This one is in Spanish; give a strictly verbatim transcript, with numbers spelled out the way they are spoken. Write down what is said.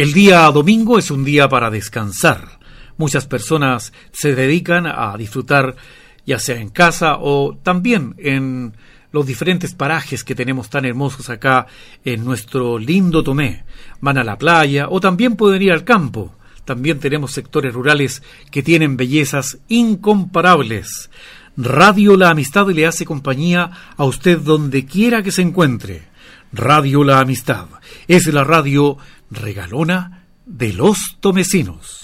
El día domingo es un día para descansar. Muchas personas se dedican a disfrutar, ya sea en casa o también en los diferentes parajes que tenemos tan hermosos acá en nuestro lindo Tomé. Van a la playa o también pueden ir al campo. También tenemos sectores rurales que tienen bellezas incomparables. Radio La Amistad le hace compañía a usted donde quiera que se encuentre. Radio La Amistad es la radio regalona de los tomecinos.